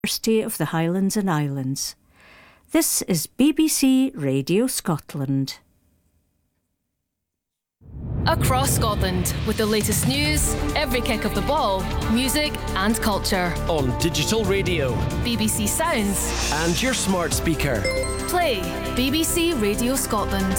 University of the Highlands and Islands. This is BBC Radio Scotland. Across Scotland, with the latest news, every kick of the ball, music and culture. On digital radio, BBC Sounds, and your smart speaker. Play BBC Radio Scotland.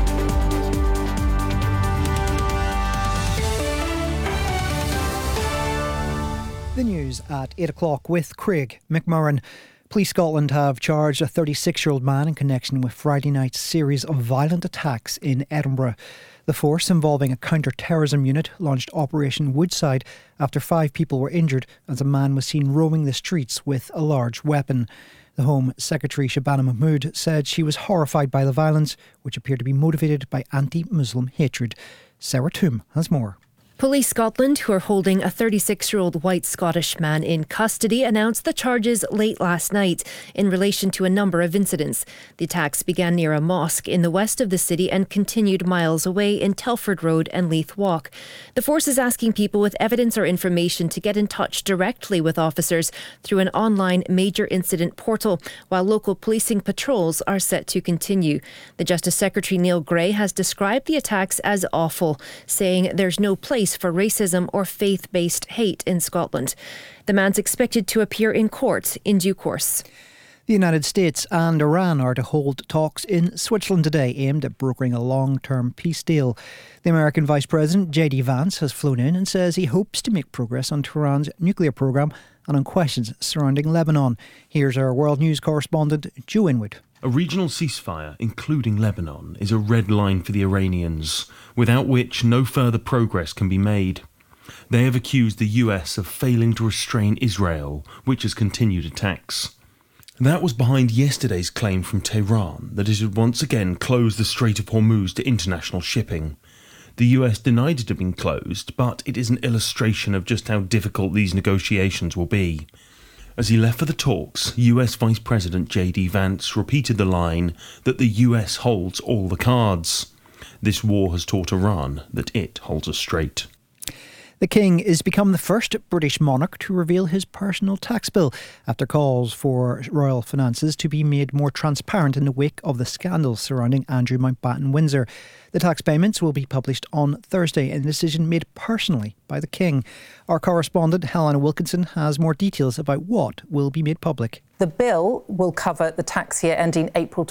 The news at 8 o'clock with Craig McMurran. Police Scotland have charged a 36-year-old man in connection with Friday night's series of violent attacks in Edinburgh. The force, involving a counter-terrorism unit, launched Operation Woodside after 5 people were injured as a man was seen roaming the streets with a large weapon. The Home Secretary Shabana Mahmood said she was horrified by the violence, which appeared to be motivated by anti-Muslim hatred. Sarah Toom has more. Police Scotland, who are holding a 36-year-old white Scottish man in custody, announced the charges late last night in relation to a number of incidents. The attacks began near a mosque in the west of the city and continued miles away in Telford Road and Leith Walk. The force is asking people with evidence or information to get in touch directly with officers through an online major incident portal, while local policing patrols are set to continue. The Justice Secretary Neil Gray has described the attacks as awful, saying there's no place for racism or faith-based hate in Scotland. The man's expected to appear in court in due course. The United States and Iran are to hold talks in Switzerland today aimed at brokering a long-term peace deal. The American Vice President J.D. Vance has flown in and says he hopes to make progress on Tehran's nuclear programme and on questions surrounding Lebanon. Here's our World News correspondent, Joe Inwood. A regional ceasefire, including Lebanon, is a red line for the Iranians, without which no further progress can be made. They have accused the US of failing to restrain Israel, which has continued attacks. That was behind yesterday's claim from Tehran that it had once again closed the Strait of Hormuz to international shipping. The US denied it had been closed, but it is an illustration of just how difficult these negotiations will be. As he left for the talks, US Vice President J.D. Vance repeated the line that the US holds all the cards. This war has taught Iran that it holds us straight. The King is become the first British monarch to reveal his personal tax bill after calls for royal finances to be made more transparent in the wake of the scandals surrounding Andrew Mountbatten Windsor. The tax payments will be published on Thursday in a decision made personally by the King. Our correspondent Helena Wilkinson has more details about what will be made public. The bill will cover the tax year ending April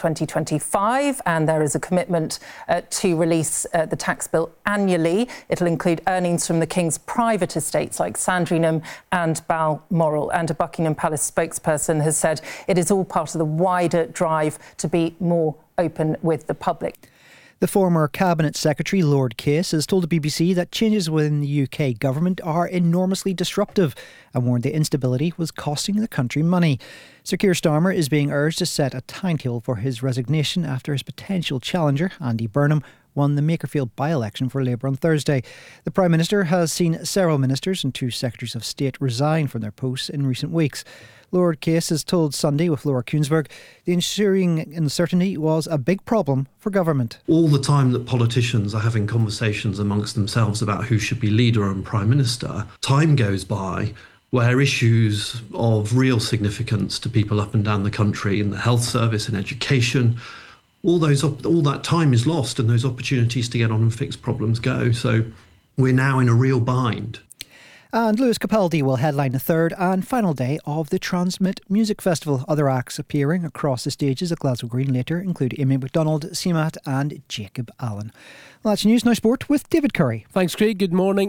2025, and there is a commitment to release the tax bill annually. It'll include earnings from the King's private estates like Sandringham and Balmoral. And a Buckingham Palace spokesperson has said it is all part of the wider drive to be more open with the public. The former Cabinet Secretary, Lord Case, has told the BBC that changes within the UK government are enormously disruptive and warned the instability was costing the country money. Sir Keir Starmer is being urged to set a timetable for his resignation after his potential challenger, Andy Burnham, won the Makerfield by-election for Labour on Thursday. The Prime Minister has seen several ministers and 2 Secretaries of State resign from their posts in recent weeks. Lord Case has told Sunday with Laura Kuenssberg the ensuing uncertainty was a big problem for government. All the time that politicians are having conversations amongst themselves about who should be leader and Prime Minister, time goes by where issues of real significance to people up and down the country in the health service and education, all that time is lost and those opportunities to get on and fix problems go. So we're now in a real bind. And Lewis Capaldi will headline the third and final day of the Transmit Music Festival. Other acts appearing across the stages at Glasgow Green later include Amy MacDonald, Seamat and Jacob Allen. Well, that's news. Now sport with David Curry. Thanks, Craig. Good morning.